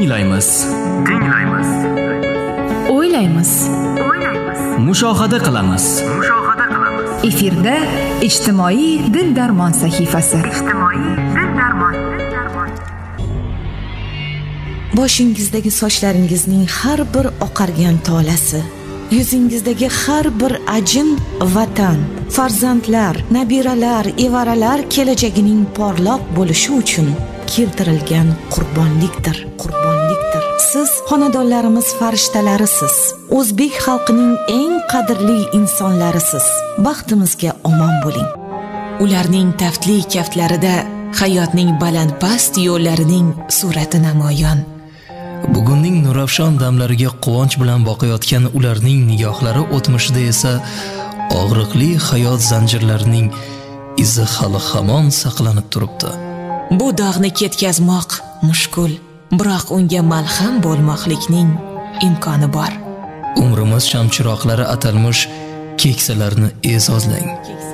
tinglaymiz, o'ylaymiz, mushohada qilamiz. efirda ijtimoiy dil darmon sahifasi. Boshingizdagi sochlaringizning har bir oqargan tolasi, yuzingizdagi har bir ajin vatan, farzandlar, nabiralar, evaralar kelajagining porloq bo'lishi uchun keltirilgan qurbonlikdir. Siz xonadonlarimiz farishtalarisiz. O'zbek xalqining eng qadrli insonlarisiz. Baxtimizga omon bo'ling. Ularning taftli kaftlarida hayotning balandpast yo'llarining surati namoyon. Bugunning nurafshon damlariga quvonch bilan boqayotgan ularning nigohlari o'tmishida esa og'riqli hayot zanjirlarining izi hali hamon saqlanib turibdi. Bu dog'ni ketkazmoq mushkul, biroq unga malham bo'lmoqlikning imkoni bor. Umrimiz shamchiroqlari atalmish keksalarni e'zozlang.